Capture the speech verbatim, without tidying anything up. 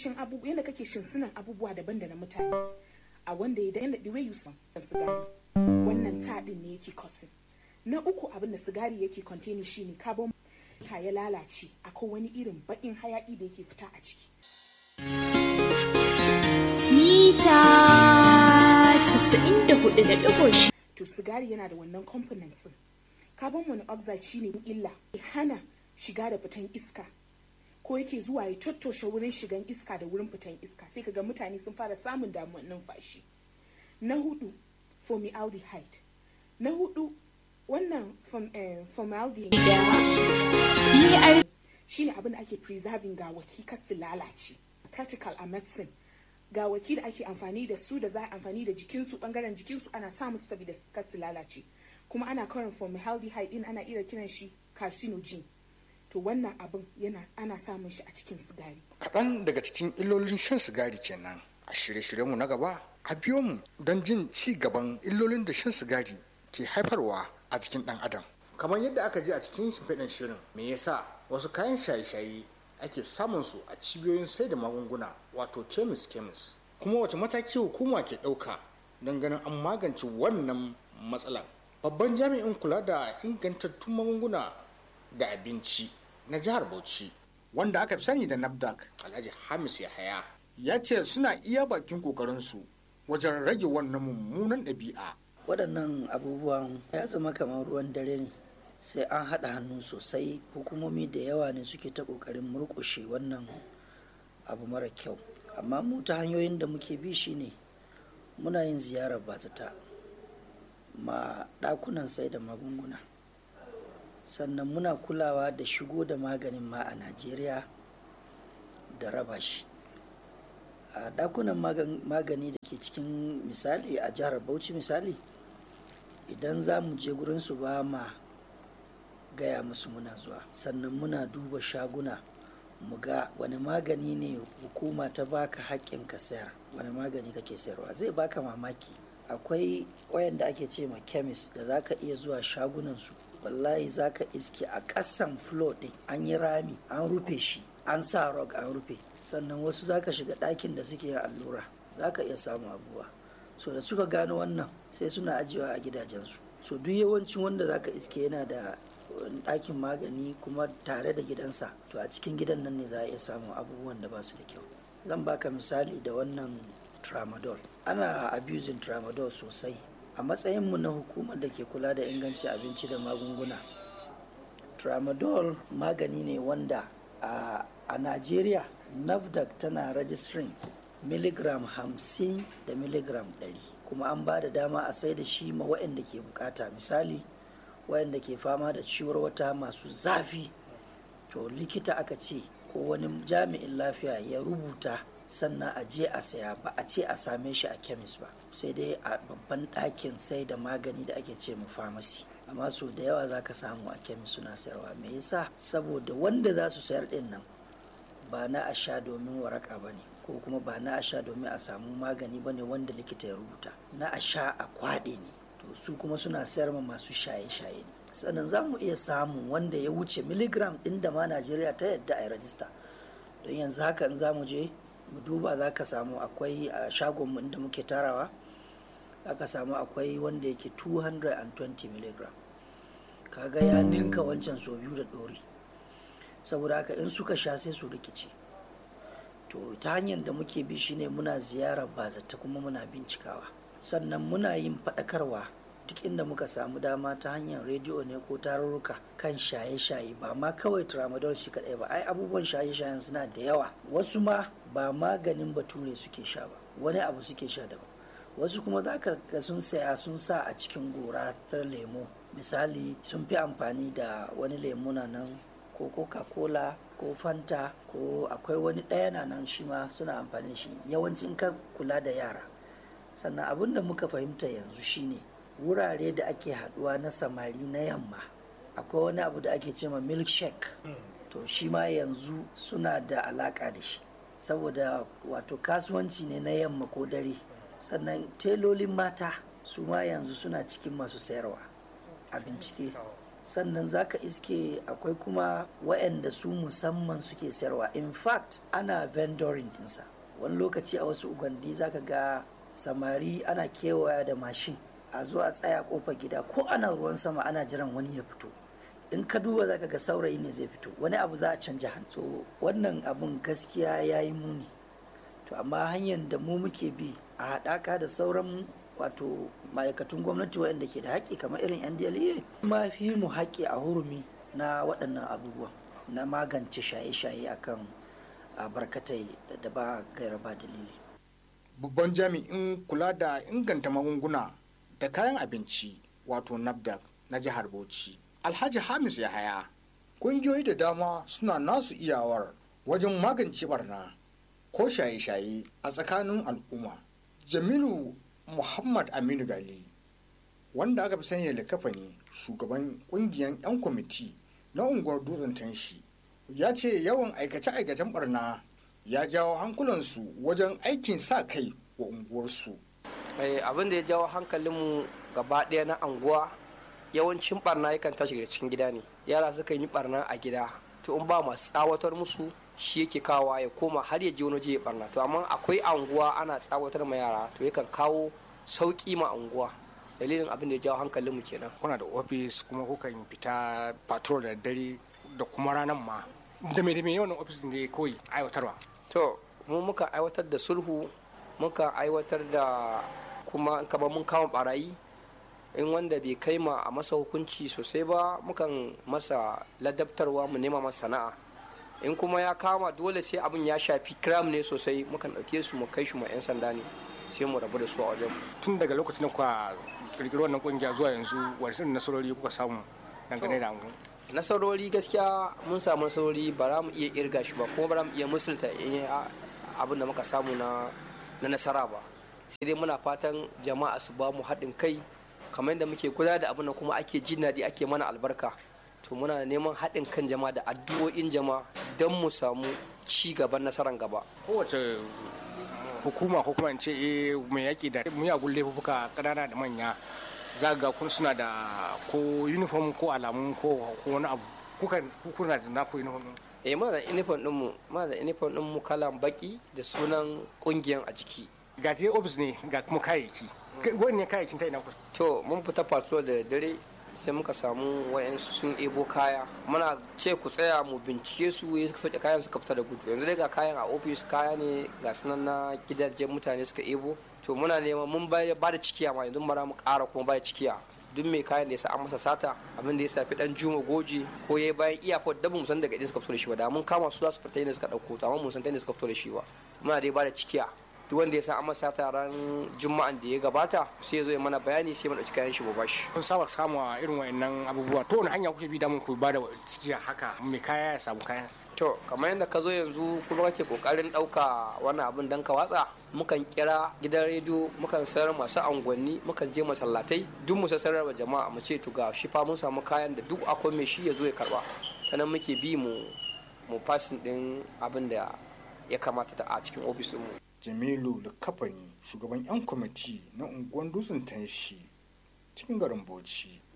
shin abubuwa yadda kake shinsunan abubuwa daban da na mutane a wanda ya da the way you san sigari wannan taɗin ne yake causing. Na uku abin da sigari yake containing shine carbon ta ya lalace akwai wani irin baƙin hayaki da yake fita a ciki. Mita casa'in da hudu da ɗigo shi. To sigari yana da wannan components din. Carbon monoxide shine illa ya hana shiga da fitan iska ko yake zuwa ya tattoshe wurin shigan iska da wurin fitan iska sai kaga mutane sun fara samun damuwar numfashi. Na hudu formaldehyde. Na hudu wannan formaldehyde shine abin da ake preserving gawaki kar su lalace. Practical a medicine gawaki da ake amfani da su da za a amfani da jikinsu bangaren jikinsu ana sa musu saboda kar su lalace kuma ana karin formaldehyde din ana iya kiran shi carcinogen. To wannan abin yana ana samun shi a cikin sigari. Kaɗan daga cikin illolin shan sigari kenan. A shirye-shiryenmu na gaba a biyo mu don jin ci gaban illolin da shan sigari ke haifarwa a cikin ɗan adam. Kamar yadda aka ji a cikin shimfiɗin shirin, me yasa wasu kayan shaye-shaye ake samun su a cibiyoyin sai da magunguna wato kemis kemis, kuma wace mataki hukuma ke ɗauka don ganin an magance wannan matsalar. Babban jami'in kula da ingantattun magunguna da abinci na jihar Bauchi wanda aka fi sani da NAFDAC, Alhaji Hamis Yahaya, ya ce suna iya bakin kokarinsu wajen rage wannan mummunan ɗabi'a. Waɗannan abubuwan ya zama kamar ruwan dare ne, sai an haɗa hannu sosai. Hukumomi da yawa ne suke ta ƙoƙarin murƙushe wannan abu mara kyau, amma mu ta hanyoyin da muke bi shine muna yin ziyarar bazata ma ɗakunan sai da magunguna, sannan muna kulawa da shigo da maganin ma a Najeriya da raba shi a ɗakunan magani da ke cikin misali a jihar Bauchi. Misali idan za mu je gurinsu ba ma gaya musu muna zuwa, sannan muna duba shaguna mu ga wani magani ne hukuma ta baka haƙƙin ka sayar, wani magani kake sayarwa. Zai baka mamaki, akwai wayanda ake ce ma chemist da zaka iya zuwa shagunan su, wallahi zaka iske a ƙasan floor ɗin an yi rami an rufe shi, an sa rug an rufe, sannan wasu zaka shiga ɗakin da suke yin allura zaka iya samun abubuwa. So da suka gano wannan sai suna ajiyewa a gidajensu. So duk yawancin wanda zaka iske yana da ɗakin magani kuma tare da gidansa, to a cikin gidan nan ne za a iya samun abubuwan da ba su da kyau. Zan baka misali da wannan tramadol. Ana abusing tramadol sosai. A matsayinmu na hukumar da ke kula da ingancin abinci da magunguna, tramadol magani ne wanda a, a Najeriya NAFDAC tana registering miligram hamsin da miligram ɗari, kuma an ba da dama a sai da shi ma waɗanda ke bukata. Misali waɗanda ke fama da ciwar wata masu zafi, to likita aka ce ko wani jami'in lafiya ya rubuta sannan a je a saya, ba a ce a same shi a kemis ba, sai dai a babban ɗakin sai da magani da ake ce mu famasi. Amma so da yawa za ka samu a kemis suna sayarwa. Me yasa? Saboda wanda za su sayar ɗin nan ba na a sha domin waraka ba ne, ko kuma ba na a sha domin a samu magani ba ne wanda likita ya rubuta, na a sha a kwaɗe ne. To su kuma suna sayar ma masu shaye-shaye ne. Sannan za mu iya samun wanda ya wuce miligram ɗin da ma Najeriya ta yadda a yi rajista. Don yanzu haka in za mu je mu duba, za ka samu akwai a shagonmu inda muke tarawa, za ka samu akwai wanda yake two hundred twenty milligram. Kaga ya ninka wancan sau biyu da ɗori. Saboda haka in suka sha sai su rikice. To ta hanyar da muke bi shine muna ziyarar bazata kuma muna bincikawa, sannan muna yin faɗakarwa duk inda muka samu dama ta hanyar rediyo ne ko tarurruka kan shaye-shaye. Ba ma kawai tramadol shi kaɗai ba, ai abubuwan shaye-shayen suna da yawa. Wasu ma ba maganin bature suke sha ba, wani abu suke sha daban. Wasu kuma za ka ga sun saya sun sa a cikin gora ta lemo. Misali sun fi amfani da wani lemo na nan ko coca-cola ko fanta, ko akwai wani ɗaya na nan shi ma suna amfani da shi, yawancin ka kula da yara. Sannan abin da muka fahimta yanzu shine wurare da ake haduwa na samari na yamma, akwai wani abu da ake cema milkshake. To shi ma yanzu suna da alaka da shi, saboda wato kasuwanci ne na yamma ko dare. Sannan telolin mata su ma yanzu suna cikin masu sayarwa a bincike. sannan za ka iske akwai kuma waɗanda su musamman suke sayarwa. In fact ana vendoring dinsa wani lokaci a wasu ugandi za ka ga samari ana kewaya da mashin a zo a tsaya kofar gida ko ana ruwan sama ana jiran wani ya fito. In ka duba za ka ga saurayi ne zai fito, wani abu za a canja hannu. Wannan abun gaskiya ya yi muni. To amma hanyar da mu muke bi a haɗaka da sauran wato ma'aikatun gwamnati waɗanda ke da haƙƙi kamar irin N D L E A ma fi mu haƙƙi a hurumi na waɗannan abubuwa na magance shaye-shaye akan a barkatai da ba gaira ba dalili. Babban jami'in kula da inganta magunguna da kayan abinci wato NAFDAC na jihar Bauchi, Alhaji Hamis Yahaya, ƙungiyoyi da dama suna nasu iyawar wajen magance barna ko shaye-shaye a tsakanin al'umma. Jamilu Muhammad Aminu Gali, wanda aka fi sanya likafani, shugaban ƙungiyar 'yan kwamiti na unguwar Dutsen Tanshi, ya ce yawan aikace-aikacen barna ya jawo hankulansu wajen aikin sa kai wa unguwarsu. Abin da ya jawo hankalinmu gaba ɗaya na anguwa, yawancin barna yakan tashi daga cikin gida ne. Yara sukan yi barna a gida, to in ba masu tsawatar musu shi yake kawo ya koma har ya je wani waje ya barna. To amma akwai anguwa ana tsawatar ma yara, to yakan kawo sauki ma anguwa. Dalilin abin da ya jawo hankalinmu kenan. Kuna da ofis kuma kukan fita patrol da dare da kuma ranar ma. Da me da me yawan ofis ne kawai aiwatarwa? To mu muka aiwatar da sulhu, muka aiwatar da kuma kamar mun kama barayi, in wanda bai kai ma a masa hukunci sosai ba mukan masa ladabtarwa, mu nema masa sana'a. In kuma ya kama dole sai abin ya shafi crime ne sosai, mukan ɗauke su mu kai shi ma 'yan sanda ne, sai mu rabu da su a wajen. Tun daga lokacin da kuka kirkiri wannan kungiya zuwa yanzu, wani irin nasarori kuka samu dangane da mu? Nasarori gaskiya mun samu nasarori ba za mu iya irga shi ba, kuma ba za mu iya musulta abin da muka samu na nasara ba. Sai dai muna fatan jama'a su ba mu haɗin kai kamar yadda muke kula da abin da kuma ake jin daɗi, ake mana albarka. To muna neman haɗin kan jama'a da addu'o'in jama'a don mu samu ci gaban nasarar gaba. Kowace hukuma ko kuma in ce eh mai yaƙi da miyagun laifuka ƙanana da manya, za ga kun suna da ko uniform ko alamun ko wani abu, kuka kuna da naku uniform? Eh muna da uniform din mu, muna da uniform din mu kalan baki da sunan kungiyan a jiki. Ga ta office ne ga kuma kayayyaki. Wannan kayayyakin ta ina ku? To mun fita patrol da dare sai muka samu wayansu sun ebo kaya, muna ce ku tsaya mu bincike su, ya suka sauke kayan suka fita da gudu. Yanzu dai ga kayan a office, kaya ne ga sunan na gidajen mutane suka ebo. To muna neman mun ba da cikiya ma, yanzu mara mu ƙara kuma ba da cikiya duk mai kayan da ya sa an masa sata, abin da ya safi dan juma goji ko ya bayan iyafot da mu san daga inda suka fito da shi ba, da mun kama su za su fita inda suka dauko, to amma mun san inda suka fito da shi ba. Muna dai ba da cikiya duk wanda ya sa an masa sata ran juma'an da ya gabata sai ya zo ya mana bayani, sai mu dauki kayan shi mu bashi. Kun saba samu irin wayannan abubuwa, to wani hanya kuke bi da mun ku ba da cikiya haka mai kaya ya samu kayan? To kamar yadda ka zo yanzu kuma kake kokarin ɗauka wannan abin dan ka watsa, mukan kira gidan rediyo, mukan sayar masu angwanni, mukan je masallatai, duk mu sassar wa jama'a mu ce to ga shi fa mun samu kayan da duk akwai mai shi ya zo ya karba. Sannan muke bi mu mu fasin din abin da ya kamata ta a cikin ofis mu. Jamilu Likafani, shugaban 'yan kwamiti na unguwar Dutsen Tanshi cikin garin Bauchi.